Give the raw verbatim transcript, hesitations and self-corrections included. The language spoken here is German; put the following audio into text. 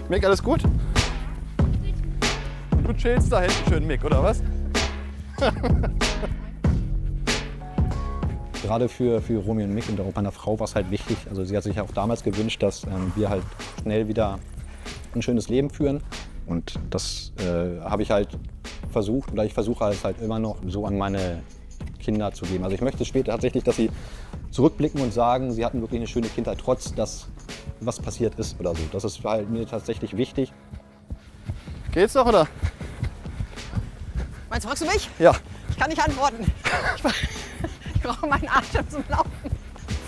Mick, alles gut? Du chillst da hinten schön, Mick, oder was? Gerade für, für Romy und Mick und auch meiner Frau war es halt wichtig. Also sie hat sich auch damals gewünscht, dass ähm, wir halt schnell wieder ein schönes Leben führen. Und das äh, habe ich halt versucht, oder ich versuche es halt immer noch so an meine Kinder zu geben. Also ich möchte später tatsächlich, dass sie zurückblicken und sagen, sie hatten wirklich eine schöne Kindheit, trotz dass was passiert ist oder so. Das ist halt mir tatsächlich wichtig. Geht's noch, oder? Meinst du, fragst du mich? Ja. Ich kann nicht antworten. Ich brauche meinen Atem zum Laufen.